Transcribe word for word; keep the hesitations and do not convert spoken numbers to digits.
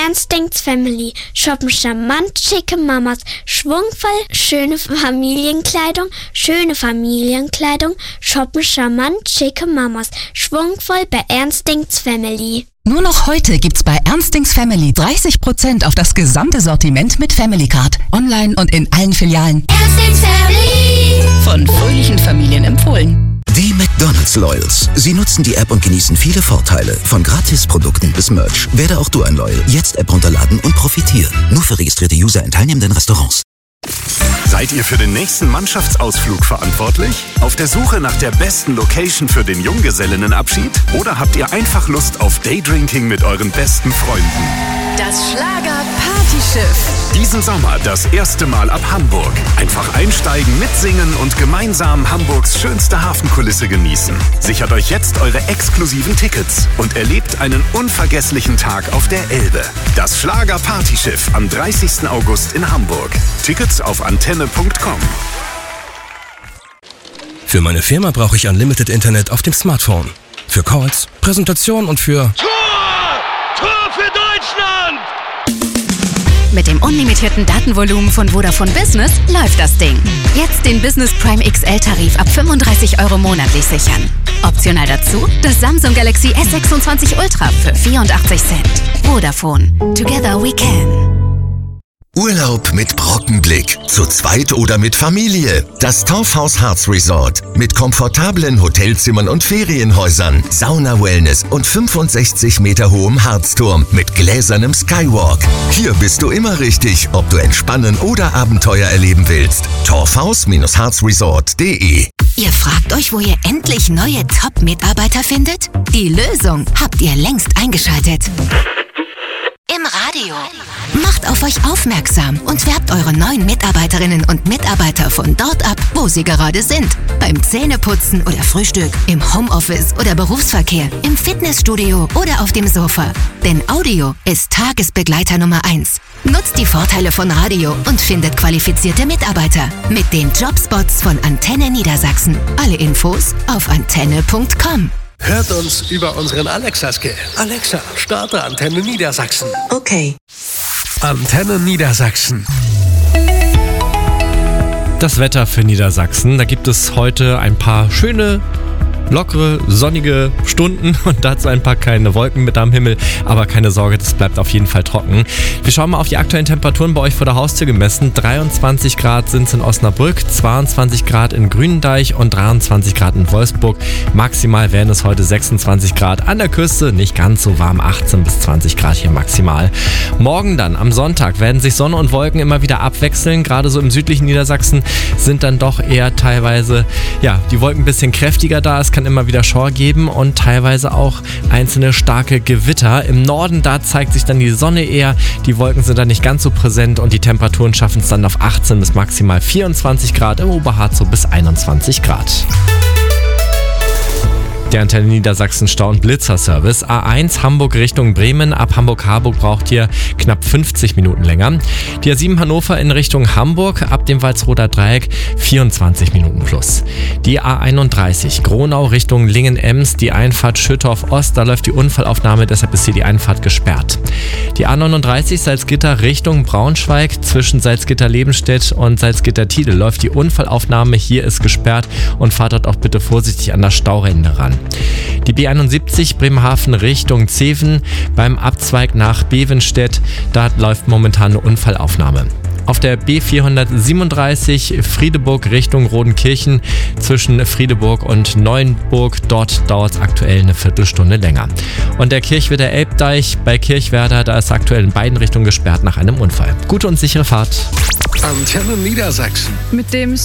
Ernst Denkt's Family. Shoppen charmant, schicke Mamas, schwungvoll, schöne Familienkleidung, schöne Familienkleidung. Shoppen charmant, schicke Mamas, schwungvoll bei Ernst Denkt's Family. Nur noch heute gibt's bei Ernst Denkt's Family dreißig Prozent auf das gesamte Sortiment mit Family Card. Online und in allen Filialen. Ernst Denkt's Family. Von fröhlichen Familien empfohlen. Die McDonald's Loyals. Sie nutzen die App und genießen viele Vorteile. Von Gratisprodukten bis Merch. Werde auch du ein Loyal. Jetzt App runterladen und profitiere. Nur für registrierte User in teilnehmenden Restaurants. Seid ihr für den nächsten Mannschaftsausflug verantwortlich? Auf der Suche nach der besten Location für den Junggesellinnenabschied? Oder habt ihr einfach Lust auf Daydrinking mit euren besten Freunden? Das Schlager-Partyschiff. Diesen Sommer das erste Mal ab Hamburg. Einfach einsteigen, mitsingen und gemeinsam Hamburgs schönste Hafenkulisse genießen. Sichert euch jetzt eure exklusiven Tickets und erlebt einen unvergesslichen Tag auf der Elbe. Das Schlager-Partyschiff am dreißigsten August in Hamburg. Tickets auf antenne punkt com. Für meine Firma brauche ich Unlimited Internet auf dem Smartphone. Für Calls, Präsentationen und für... Tor! Tor für Deutschland! Mit dem unlimitierten Datenvolumen von Vodafone Business läuft das Ding. Jetzt den Business Prime X L-Tarif ab fünfunddreißig Euro monatlich sichern. Optional dazu das Samsung Galaxy S sechsundzwanzig Ultra für vierundachtzig Cent. Vodafone. Together we can. Urlaub mit Brockenblick. Zu zweit oder mit Familie. Das Torfhaus Harz Resort. Mit komfortablen Hotelzimmern und Ferienhäusern, Sauna-Wellness und fünfundsechzig Meter hohem Harzturm mit gläsernem Skywalk. Hier bist du immer richtig, ob du entspannen oder Abenteuer erleben willst. torfhaus Harz Resort punkt de. Ihr fragt euch, wo ihr endlich neue Top-Mitarbeiter findet? Die Lösung habt ihr längst eingeschaltet. Im Radio. Macht auf euch aufmerksam und werbt eure neuen Mitarbeiterinnen und Mitarbeiter von dort ab, wo sie gerade sind. Beim Zähneputzen oder Frühstück, im Homeoffice oder Berufsverkehr, im Fitnessstudio oder auf dem Sofa. Denn Audio ist Tagesbegleiter Nummer eins. Nutzt die Vorteile von Radio und findet qualifizierte Mitarbeiter mit den Jobspots von Antenne Niedersachsen. Alle Infos auf antenne punkt com. Hört uns über unseren Alexa-Skill. Alexa, starte Antenne Niedersachsen. Okay. Antenne Niedersachsen. Das Wetter für Niedersachsen. Da gibt es heute ein paar schöne, lockere, sonnige Stunden und dazu ein paar kleine Wolken mit am Himmel. Aber keine Sorge, das bleibt auf jeden Fall trocken. Wir schauen mal auf die aktuellen Temperaturen bei euch vor der Haustür gemessen. dreiundzwanzig Grad sind es in Osnabrück, zweiundzwanzig Grad in Grünendeich und dreiundzwanzig Grad in Wolfsburg. Maximal werden es heute sechsundzwanzig Grad an der Küste, nicht ganz so warm, achtzehn bis zwanzig Grad hier maximal. Morgen dann, am Sonntag, werden sich Sonne und Wolken immer wieder abwechseln. Gerade so im südlichen Niedersachsen sind dann doch eher teilweise, ja, die Wolken ein bisschen kräftiger da. Es kann immer wieder Schauer geben und teilweise auch einzelne starke Gewitter. Im Norden, da zeigt sich dann die Sonne eher, die Wolken sind dann nicht ganz so präsent und die Temperaturen schaffen es dann auf achtzehn bis maximal vierundzwanzig Grad, im Oberharz so bis einundzwanzig Grad. Der Antenne Niedersachsen Stau- und Blitzerservice. A eins Hamburg Richtung Bremen. Ab Hamburg-Harburg braucht ihr knapp fünfzig Minuten länger. Die A sieben Hannover in Richtung Hamburg. Ab dem Walsroder Dreieck vierundzwanzig Minuten plus. Die A einunddreißig Gronau Richtung Lingen-Ems. Die Einfahrt Schüttorf Ost. Da läuft die Unfallaufnahme, deshalb ist hier die Einfahrt gesperrt. Die A neununddreißig Salzgitter Richtung Braunschweig. Zwischen Salzgitter-Lebenstedt und Salzgitter-Tide läuft die Unfallaufnahme. Hier ist gesperrt und fahrt dort auch bitte vorsichtig an das Stauende ran. Die B einundsiebzig Bremerhaven Richtung Zeven beim Abzweig nach Bevenstedt, da läuft momentan eine Unfallaufnahme. Auf der B vierhundertsiebenunddreißig Friedeburg Richtung Rodenkirchen zwischen Friedeburg und Neuenburg, dort dauert es aktuell eine Viertelstunde länger. Und der Kirchwerder Elbdeich bei Kirchwerder, da ist aktuell in beiden Richtungen gesperrt nach einem Unfall. Gute und sichere Fahrt. Antenne Niedersachsen. Mit dem